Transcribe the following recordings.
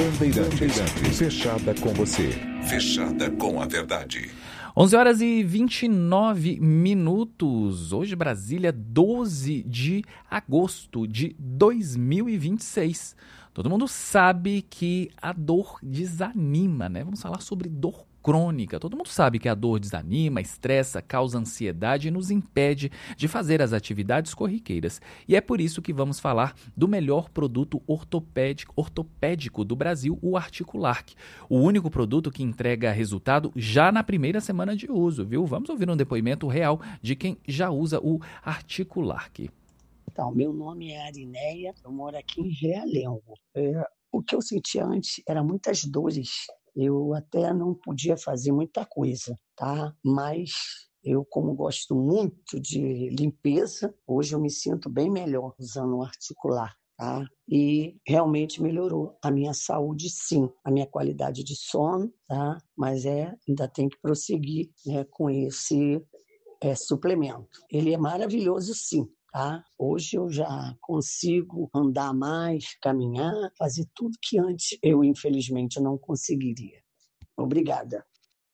Bandeirantes, fechada com você. Fechada com a verdade. 11 horas e 29 minutos. Hoje, Brasília, 12 de agosto de 2026. Todo mundo sabe que a dor desanima, né? Vamos falar sobre dor crônica. Todo mundo sabe que a dor desanima, estressa, causa ansiedade e nos impede de fazer as atividades corriqueiras. E é por isso que vamos falar do melhor produto ortopédico do Brasil, o Articularc. O único produto que entrega resultado já na primeira semana de uso, viu? Vamos ouvir um depoimento real de quem já usa o Articularc. Então, meu nome é Arineia, eu moro aqui em Realengo. O que eu sentia antes era muitas dores. Eu até não podia fazer muita coisa, tá? Mas eu, como gosto muito de limpeza, hoje eu me sinto bem melhor usando o Articularc, tá? E realmente melhorou a minha saúde, sim, a minha qualidade de sono, tá? Mas ainda tem que prosseguir, né, com esse suplemento. Ele é maravilhoso, sim. Tá? Hoje eu já consigo andar mais, caminhar, fazer tudo que antes eu, infelizmente, não conseguiria. Obrigada.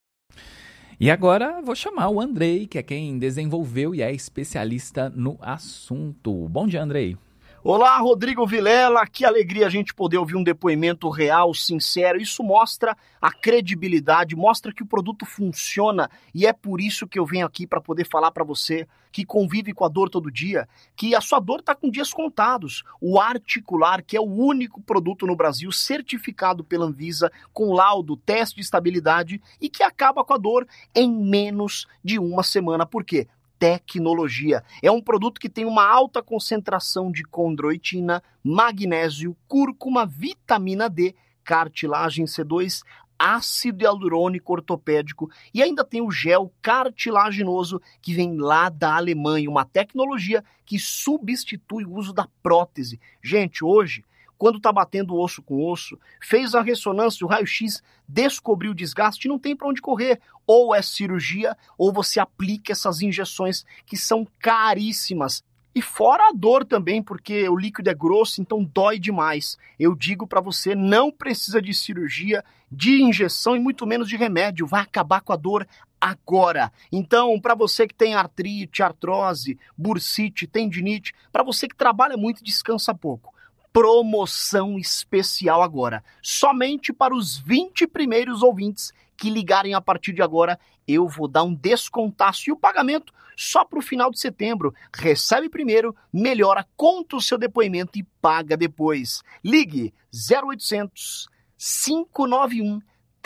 E agora vou chamar o Andrei, que é quem desenvolveu e é especialista no assunto. Bom dia, Andrei. Olá, Rodrigo Vilela, que alegria a gente poder ouvir um depoimento real, sincero. Isso mostra a credibilidade, mostra que o produto funciona e é por isso que eu venho aqui para poder falar para você que convive com a dor todo dia, que a sua dor está com dias contados. O Articularc, que é o único produto no Brasil certificado pela Anvisa com laudo, teste de estabilidade e que acaba com a dor em menos de uma semana. Por quê? Tecnologia. É um produto que tem uma alta concentração de condroitina, magnésio, cúrcuma, vitamina D, cartilagem C2, ácido hialurônico ortopédico e ainda tem o gel cartilaginoso que vem lá da Alemanha, uma tecnologia que substitui o uso da prótese. Gente, hoje, quando está batendo osso com osso, fez a ressonância, o raio-x, descobriu o desgaste, não tem para onde correr. Ou é cirurgia, ou você aplica essas injeções que são caríssimas. E fora a dor também, porque o líquido é grosso, então dói demais. Eu digo para você, não precisa de cirurgia, de injeção e muito menos de remédio. Vai acabar com a dor agora. Então, para você que tem artrite, artrose, bursite, tendinite, para você que trabalha muito e descansa pouco, promoção especial agora. Somente para os 20 primeiros ouvintes que ligarem a partir de agora, eu vou dar um descontaço e o pagamento só para o final de setembro. Recebe primeiro, melhora, conta o seu depoimento e paga depois. Ligue 0800 591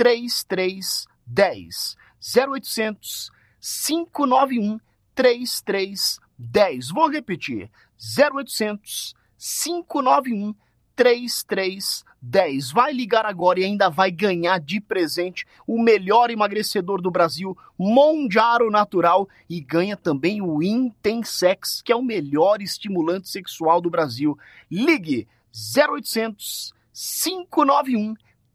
3310. 0800 591 3310. Vou repetir. 0800 591 3310. Vai ligar agora e ainda vai ganhar de presente o melhor emagrecedor do Brasil, Monjaro Natural, e ganha também o Intensex, que é o melhor estimulante sexual do Brasil. Ligue 0800 591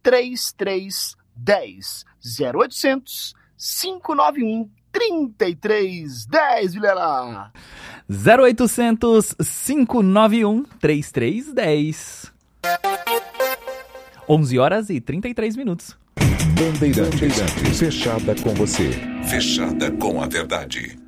3310. 0800 591 3310, Vilela. 0800 591 3310. 11 horas e 33 minutos. Bandeirantes, fechada com você. Fechada com a verdade.